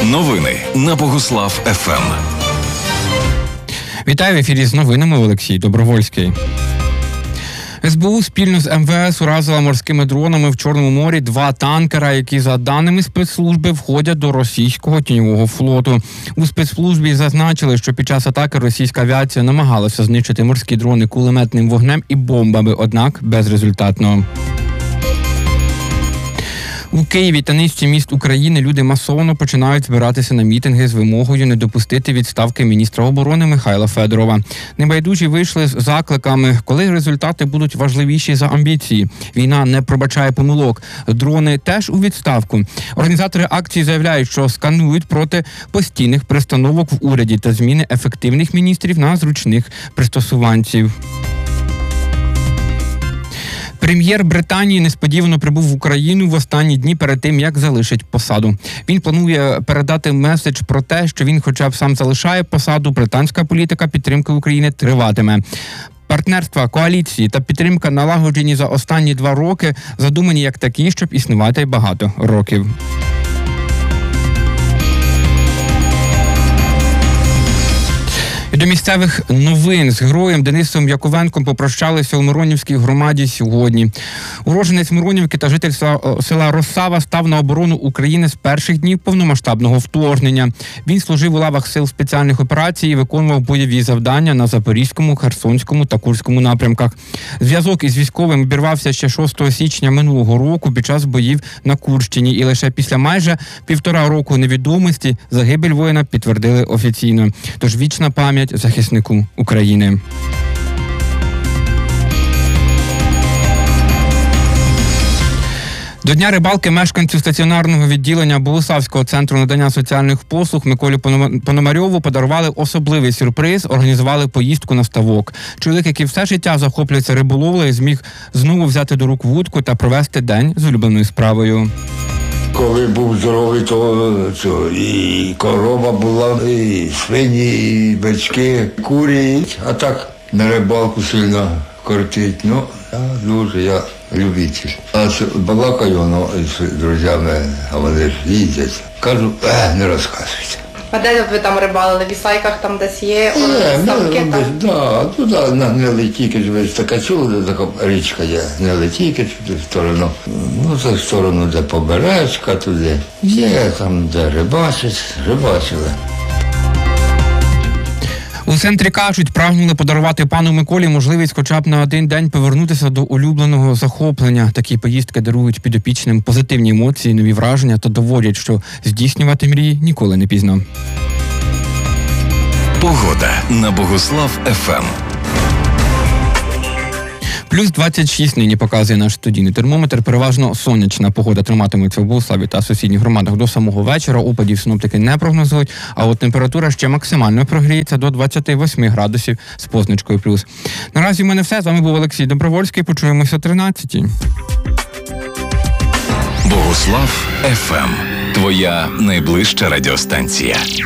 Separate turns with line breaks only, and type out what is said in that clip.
Новини на Богуслав ФМ.
Вітаю, в ефірі з новинами Олексій Добровольський. СБУ спільно з МВС уразила морськими дронами в Чорному морі 2 танкера, які, за даними спецслужби, входять до російського тіньового флоту. У спецслужбі зазначили, що під час атаки російська авіація намагалася знищити морські дрони кулеметним вогнем і бомбами, однак безрезультатно. У Києві та низці міст України люди масово починають збиратися на мітинги з вимогою не допустити відставки міністра оборони Михайла Федорова. Небайдужі вийшли з закликами, коли результати будуть важливіші за амбіції. Війна не пробачає помилок. Дрони теж у відставку. Організатори акції заявляють, що сканують проти постійних перестановок в уряді та зміни ефективних міністрів на зручних пристосуванців. Прем'єр Британії несподівано прибув в Україну в останні дні перед тим, як залишить посаду. Він планує передати меседж про те, що він хоча б сам залишає посаду, британська політика підтримки України триватиме. Партнерства, коаліції та підтримка, налагоджені за останні 2 роки, задумані як такі, щоб існувати багато років. І до місцевих новин. З героєм Денисом Яковенком попрощалися у Миронівській громаді сьогодні. Уродженець Миронівки та житель села Росава став на оборону України з перших днів повномасштабного вторгнення. Він служив у лавах сил спеціальних операцій і виконував бойові завдання на Запорізькому, Херсонському та Курському напрямках. Зв'язок із військовим обірвався ще 6 січня минулого року під час боїв на Курщині. І лише після майже 1,5 року невідомості загибель воїна підтвердили офіційно. Тож вічна пам'ять захиснику України. До Дня рибалки мешканцю стаціонарного відділення Богуславського центру надання соціальних послуг Миколі Пономарьову подарували особливий сюрприз, організували поїздку на ставок. Чоловік, який все життя захоплюється риболовлею, зміг знову взяти до рук вудку та провести день з улюбленою справою.
Коли був здоровий, то і корова була, і свині, і бички, курі. А так на рибалку сильно кортить. Ну, я любитель. А балакаю з друзями, а вони ж їздять. Кажу, не розказуйте.
А де ви там рибалили? В Ісайках там десь є ставки?
Так, туди на Гнилетіки, ви така чули, така річка є, Гнилетіки, туди в сторону. Ну, це в сторону, де Побережка, туди. Є там, де рибачили.
У центрі кажуть, прагнули подарувати пану Миколі можливість хоча б на один день повернутися до улюбленого захоплення. Такі поїздки дарують підопічним позитивні емоції, нові враження та доводять, що здійснювати мрії ніколи не пізно.
Погода на Богуслав ФМ.
Плюс 26 нині показує наш студійний термометр. Переважно сонячна погода триматиметься в Богуславі та сусідніх громадах до самого вечора. Опадів синоптики не прогнозують, а от температура ще максимально прогріється до 28 градусів з позначкою плюс. Наразі в мене все. З вами був Олексій Добровольський. Почуємося о 13-й.
Богуслав ФМ. Твоя найближча радіостанція.